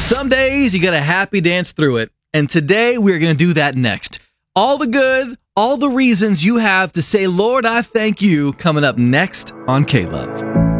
Some days you gotta happy dance through it, and today we're gonna do that next. All the good, all the reasons you have to say, Lord, I thank you, coming up next on K-Love.